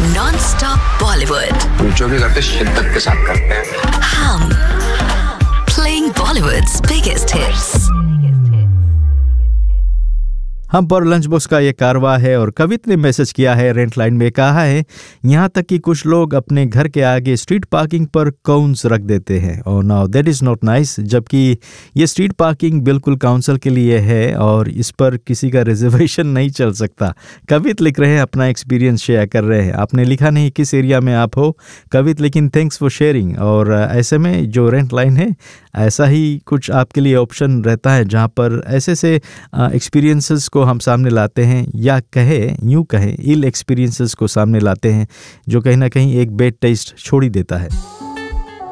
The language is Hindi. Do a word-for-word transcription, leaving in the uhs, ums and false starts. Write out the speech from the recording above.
नॉन-स्टॉप बॉलीवुड। जो भी करते शिद्दत के साथ करते हैं। हम प्लेइंग बॉलीवुड्स बिगेस्ट हिट्स। हम पर लंच बॉक्स का ये कारवा है और कवित ने मैसेज किया है, रेंट लाइन में कहा है, यहाँ तक कि कुछ लोग अपने घर के आगे स्ट्रीट पार्किंग पर काउंस रख देते हैं और now that is not nice. जबकि ये स्ट्रीट पार्किंग बिल्कुल काउंसिल के लिए है और इस पर किसी का रिजर्वेशन नहीं चल सकता। कवित लिख रहे हैं, अपना एक्सपीरियंस शेयर कर रहे हैं। आपने लिखा नहीं किस एरिया में आप हो कवित, लेकिन थैंक्स फॉर शेयरिंग। और ऐसे में जो रेंट लाइन है, ऐसा ही कुछ आपके लिए ऑप्शन रहता है जहाँ पर ऐसे से एक्सपीरियंसेस को हम सामने लाते हैं, या कहे यूँ कहें इल एक्सपीरियंसेस को सामने लाते हैं, जो कहीं ना कहीं एक बैड टेस्ट छोड़ ही देता है।